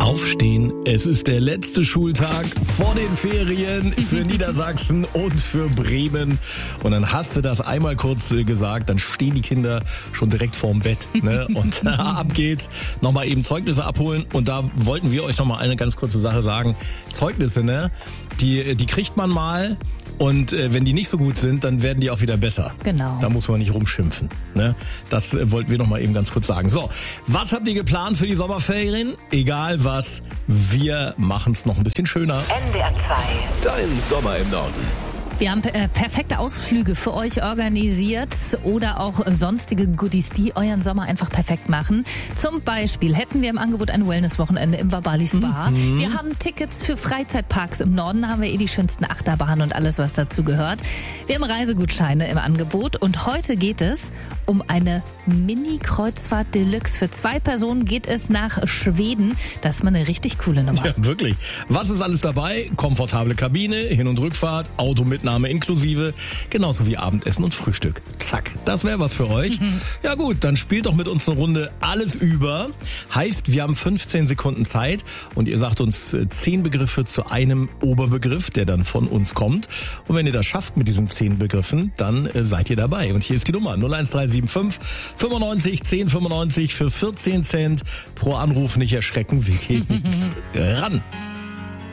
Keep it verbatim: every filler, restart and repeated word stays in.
Aufstehen, es ist der letzte Schultag vor den Ferien für Niedersachsen und für Bremen. Und dann hast du das einmal kurz gesagt, dann stehen die Kinder schon direkt vorm Bett. Ne? Und ab geht's, nochmal eben Zeugnisse abholen. Und da wollten wir euch nochmal eine ganz kurze Sache sagen. Zeugnisse, ne? Die, die kriegt man mal. Und äh, wenn die nicht so gut sind, dann werden die auch wieder besser. Genau. Da muss man nicht rumschimpfen. Ne? Das äh, wollten wir noch mal eben ganz kurz sagen. So, was habt ihr geplant für die Sommerferien? Egal was, wir machen es noch ein bisschen schöner. N D R zwei. Dein Sommer im Norden. Wir haben äh, perfekte Ausflüge für euch organisiert oder auch sonstige Goodies, die euren Sommer einfach perfekt machen. Zum Beispiel hätten wir im Angebot ein Wellness-Wochenende im Vabali Spa. Mhm. Wir haben Tickets für Freizeitparks im Norden, da haben wir eh die schönsten Achterbahnen und alles, was dazu gehört. Wir haben Reisegutscheine im Angebot und heute geht es um eine Mini-Kreuzfahrt Deluxe. Für zwei Personen geht es nach Schweden. Das ist mal eine richtig coole Nummer. Ja, wirklich. Was ist alles dabei? Komfortable Kabine, Hin- und Rückfahrt, Automitnahme inklusive, genauso wie Abendessen und Frühstück. Zack, das wäre was für euch. Mhm. Ja gut, dann spielt doch mit uns eine Runde alles über. Heißt, wir haben fünfzehn Sekunden Zeit und ihr sagt uns zehn Begriffe zu einem Oberbegriff, der dann von uns kommt. Und wenn ihr das schafft mit diesen zehn Begriffen, dann äh, seid ihr dabei. Und hier ist die Nummer null eins drei sieben fünf fünfundneunzig zehn fünfundneunzig für vierzehn Cent pro Anruf. Nicht erschrecken, wir gehen ran.